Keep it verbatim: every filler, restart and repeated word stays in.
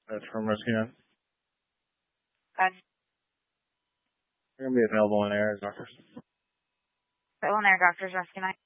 That's from Rescue nine. Good. They're going to be available in air as doctors. Available in air, doctors, Rescue nine.